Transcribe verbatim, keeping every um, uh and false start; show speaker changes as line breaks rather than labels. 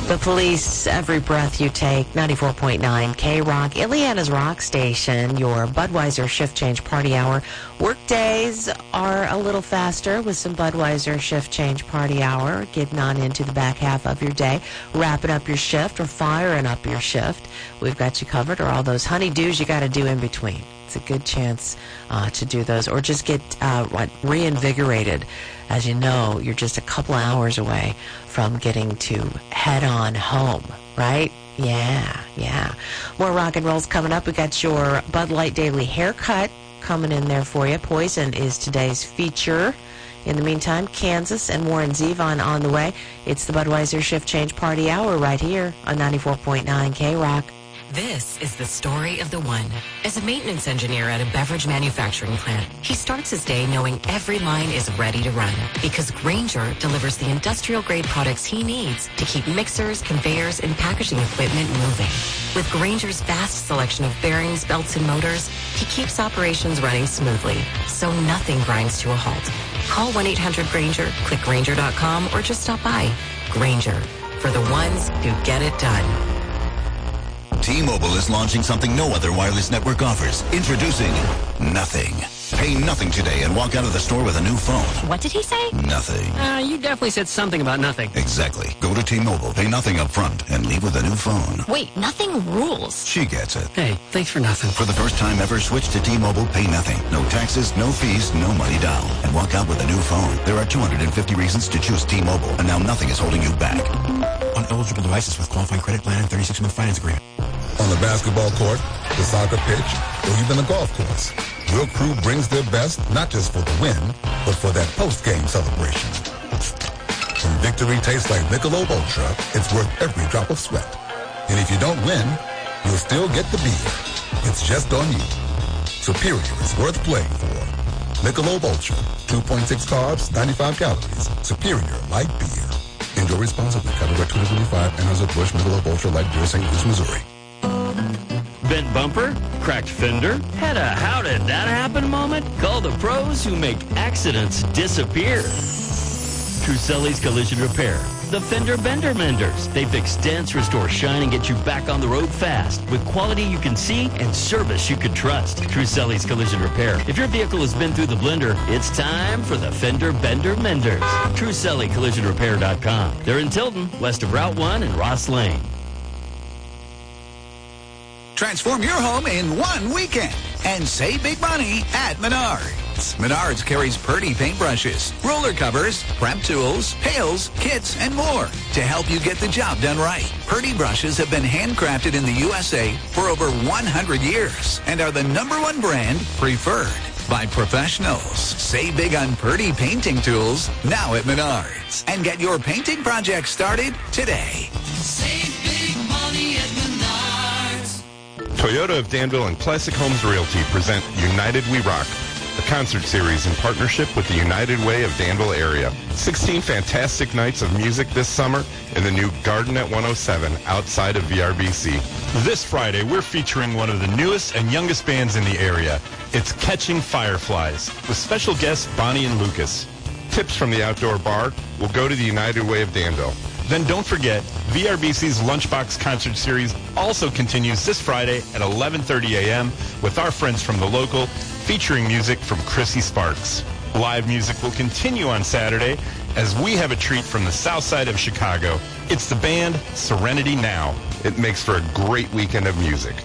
The Police, Every Breath You Take, ninety-four point nine K-Rock, Ileana's Rock Station, your Budweiser Shift Change Party Hour. Work days are a little faster with some Budweiser Shift Change Party Hour, getting on into the back half of your day, wrapping up your shift or firing up your shift. We've got you covered, or all those honeydews you got to do in between. It's a good chance uh, to do those, or just get uh, reinvigorated. As you know, you're just a couple of hours away from getting to head on home, right? Yeah, yeah. More rock and rolls coming up. We got your Bud Light Daily Haircut coming in there for you. Poison is today's feature. In the meantime, Kansas and Warren Zevon on the way. It's the Budweiser Shift Change Party Hour right here on ninety-four point nine K-Rock.
This is the story of the one. As a maintenance engineer at a beverage manufacturing plant, he starts his day knowing every line is ready to run because Grainger delivers the industrial-grade products he needs to keep mixers, conveyors, and packaging equipment moving. With Grainger's vast selection of bearings, belts, and motors, he keeps operations running smoothly, so nothing grinds to a halt. Call one eight hundred Grainger, click Grainger dot com, or just stop by. Grainger, for the ones who get it done.
T-Mobile is launching something no other wireless network offers. Introducing Nothing. Pay nothing today and walk out of the store with a new phone.
What did he say?
Nothing.
Uh, you definitely said something about nothing.
Exactly. Go to T-Mobile, pay nothing up front, and leave with a new phone.
Wait, nothing rules.
She gets it.
Hey, thanks for nothing.
For the first time ever, switch to T-Mobile, pay nothing. No taxes, no fees, no money down. And walk out with a new phone. There are two hundred fifty reasons to choose T-Mobile, and now nothing is holding you back.
On eligible devices with qualifying credit plan and thirty-six month finance agreement.
On the basketball court, the soccer pitch, or even the golf course, your crew brings their best not just for the win, but for that post-game celebration. When victory tastes like Michelob Ultra, it's worth every drop of sweat. And if you don't win, you'll still get the beer. It's just on you. Superior is worth playing for. Michelob Ultra, two point six carbs, ninety-five calories. Superior light beer. Enjoy responsibly. Copyright twenty twenty-five. Anheuser-Busch Michelob Ultra Light Beer, Saint Louis, Missouri.
Bent bumper? Cracked fender? Had a how did that happen moment? Call the pros who make accidents disappear. Truselli's Collision Repair. The Fender Bender Menders. They fix dents, restore shine, and get you back on the road fast with quality you can see and service you can trust. Truselli's Collision Repair. If your vehicle has been through the blender, it's time for the Fender Bender Menders. Truselli Collision Repair dot com. They're in Tilden, west of Route one and Ross Lane.
Transform your home in one weekend and save big money at Menards. Menards carries Purdy paintbrushes, roller covers, prep tools, pails, kits, and more to help you get the job done right. Purdy brushes have been handcrafted in the U S A for over one hundred years and are the number one brand preferred by professionals. Save big on Purdy painting tools now at Menards and get your painting project started today.
Save big money at Menards.
Toyota of Danville and Classic Homes Realty present United We Rock, a concert series in partnership with the United Way of Danville area. sixteen fantastic nights of music this summer in the new Garden at one oh seven outside of V R B C.
This Friday, we're featuring one of the newest and youngest bands in the area. It's Catching Fireflies, with special guests Bonnie and Lucas.
Tips from the outdoor bar will go to the United Way of Danville.
Then don't forget, V R B C's Lunchbox Concert Series also continues this Friday at eleven thirty a.m. with our friends from the local, featuring music from Chrissy Sparks. Live music will continue on Saturday as we have a treat from the south side of Chicago. It's the band Serenity Now.
It makes for a great weekend of music.